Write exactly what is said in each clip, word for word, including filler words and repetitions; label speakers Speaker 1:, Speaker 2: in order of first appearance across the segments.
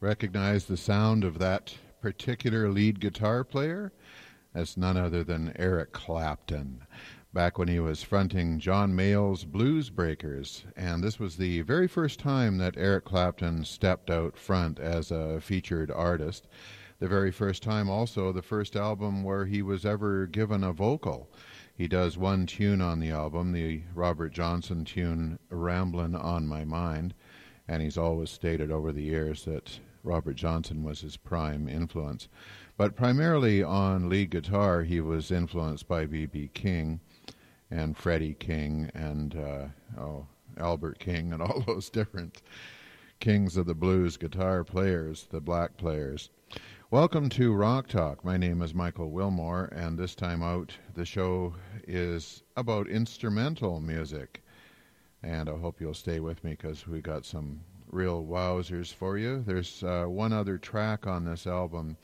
Speaker 1: Recognize the sound of that particular lead guitar player? That's none other than Eric Clapton, back when he was fronting John Mayall's Blues Breakers. And this was the very first time that Eric Clapton stepped out front as a featured artist. The very first time also, the first album where he was ever given a vocal. He does one tune on the album, the Robert Johnson tune, Ramblin' on My Mind. And he's always stated over the years that Robert Johnson was his prime influence. But primarily on lead guitar, he was influenced by B B King and Freddie King and uh, oh, Albert King and all those different kings of the blues guitar players, the black players. Welcome to Rock Talk. My name is Michael Wilmore, and this time out, the show is about instrumental music. And I hope you'll stay with me because we got some real wowzers for you. There's uh, one other track on this album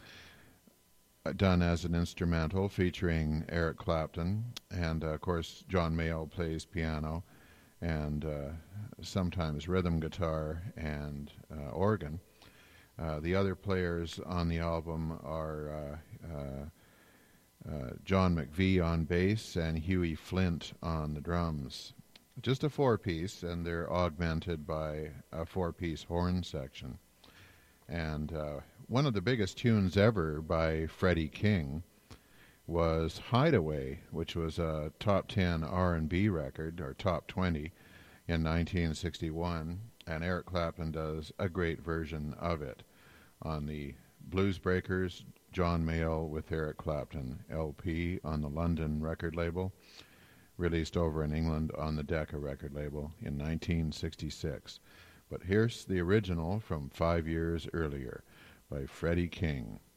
Speaker 1: uh, done as an instrumental featuring Eric Clapton. And, uh, of course, John Mayall plays piano and uh, sometimes rhythm guitar and uh, organ. Uh, the other players on the album are uh, uh, uh, John McVie on bass and Huey Flint on the drums. Just a four-piece, and they're augmented by a four-piece horn section. And uh, one of the biggest tunes ever by Freddie King was Hideaway, which was a top ten R and B record, or top twenty, in nineteen sixty-one. And Eric Clapton does a great version of it on the Blues Breakers, John Mayall with Eric Clapton L P on the London record label, released over in England on the Decca record label in nineteen sixty-six. But here's the original from five years earlier by Freddie King.